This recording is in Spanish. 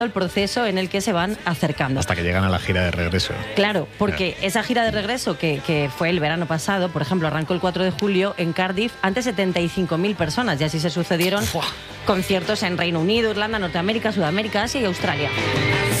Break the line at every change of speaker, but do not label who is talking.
el proceso en el que se van acercando.
Hasta que llegan a la gira de regreso.
Claro, porque esa gira de regreso que fue el verano pasado, por ejemplo, arrancó el 4 de julio en Cardiff ante 75.000 personas y así se sucedieron conciertos en Reino Unido, Irlanda, Norteamérica, Sudamérica, Asia y Australia.